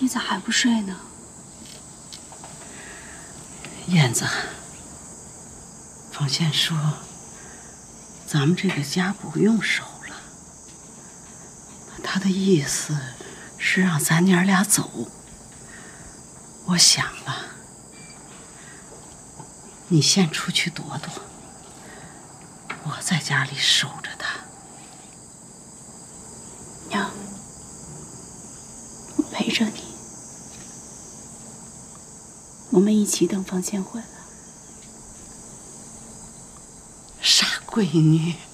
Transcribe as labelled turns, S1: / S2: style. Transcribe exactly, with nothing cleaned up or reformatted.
S1: 你咋还不睡呢？
S2: 燕子，方宪说，咱们这个家不用守了。他的意思是让咱娘俩走。我想了，你先出去躲躲，我在家里守着他。
S1: 娘，我陪着你，我们一起等方谦回来。
S2: 傻闺女。